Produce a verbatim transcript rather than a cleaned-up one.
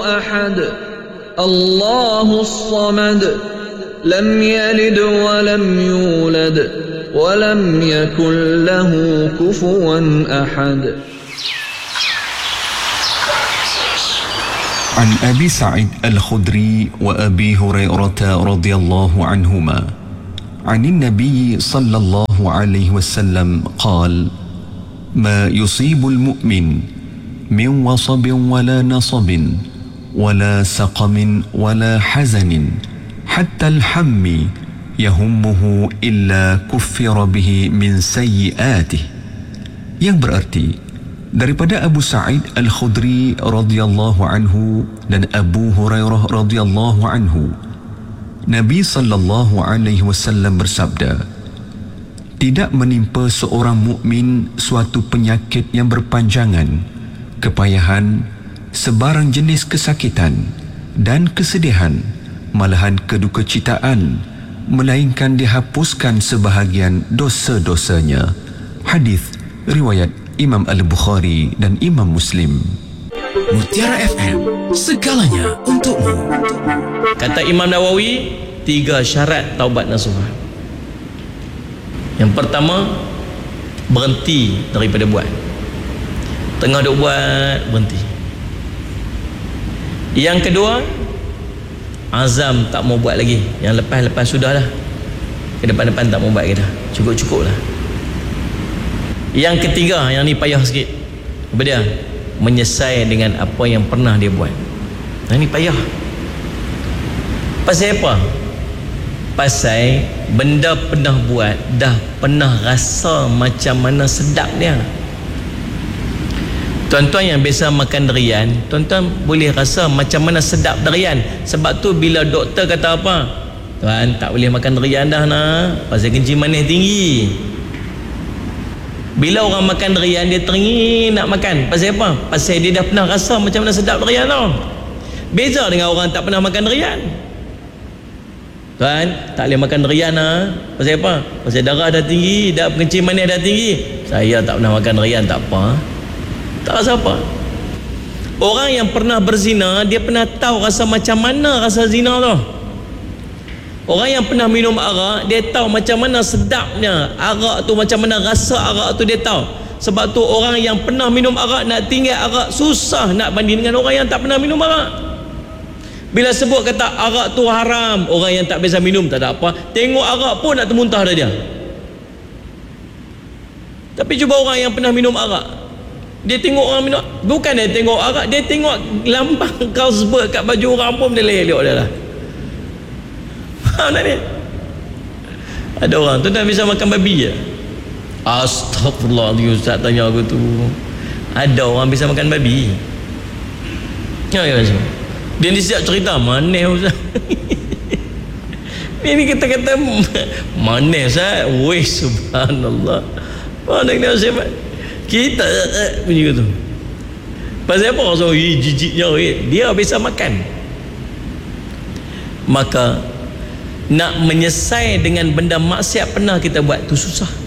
أحد الله الصمد لم يلد ولم يولد ولم يكن له كفوا أحد. عن أبي سعيد الخدري وأبي هريرة رضي الله عنهما عن النبي صلى الله عليه وسلم قال: ما يصيب المؤمن من وصب ولا نصب ولا سقم ولا حزن حتى الحم يهمه إلا كفر به من سيئاته. Yang berarti daripada Abu Sa'id Al-Khudri radhiyallahu anhu dan Abu Hurairah radhiyallahu anhu, Nabi sallallahu alaihi wasallam bersabda, tidak menimpa seorang mukmin suatu penyakit yang berpanjangan, kepayahan, sebarang jenis kesakitan dan kesedihan, malahan kedukecitaan, melainkan dihapuskan sebahagian dosa-dosanya. Hadis riwayat Imam Al-Bukhari dan Imam Muslim. Mutiara F M, segalanya untukmu. Kata Imam Nawawi, tiga syarat taubat nasuha. Yang pertama, berhenti daripada buat. Tengah duk buat, berhenti. Yang kedua, azam tak mau buat lagi. Yang lepas-lepas sudahlah, ke depan-depan tak mau buat kita, cukup-cukup lah. Yang ketiga, yang ni payah sikit, apa dia? Menyesal dengan apa yang pernah dia buat. Yang ni payah. Pasal apa? Pasal benda pernah buat, dah pernah rasa macam mana sedap dia. Tuan-tuan yang biasa makan durian, tuan-tuan boleh rasa macam mana sedap durian. Sebab tu bila doktor kata apa? Tuan tak boleh makan durian dah nak, pasal kencing manis tinggi. Bila orang makan durian, dia teringin nak makan. Pasal apa? Pasal dia dah pernah rasa macam mana sedap durian tau. Beza dengan orang tak pernah makan durian. Tuan tak boleh makan durian lah. Pasal apa? Pasal darah dah tinggi, dah kencing manis dah tinggi. Saya tak pernah makan durian, tak apa. Tak rasa apa. Orang yang pernah berzina, dia pernah tahu rasa macam mana rasa zina tu. Orang yang pernah minum arak, dia tahu macam mana sedapnya arak tu, macam mana rasa arak tu dia tahu. Sebab tu orang yang pernah minum arak nak tinggal arak susah nak banding dengan orang yang tak pernah minum arak. Bila sebut kata arak tu haram, orang yang tak biasa minum tak ada apa, tengok arak pun nak termuntah dah dia. Tapi cuba orang yang pernah minum arak, dia tengok orang minum, bukan dia tengok arak, dia tengok lambang Carlsberg kat baju orang pun dia lelok dia lah. Faham tak ni? Ada orang tu dah bisa makan babi je. Astagfirullahaladzim, Ustaz tanya aku tu. Ada orang bisa makan babi. Ya, ya, ya. Dia ni siap cerita manis Ustaz. Dia ni kata-kata manis Ustaz. Weh, subhanallah. Faham tak ni Ustaz? Kita bunyi tu. Pasal apa orang eh jijiknya eh? Dia bisa makan. Maka nak menyesal dengan benda maksiat pernah kita buat tu susah.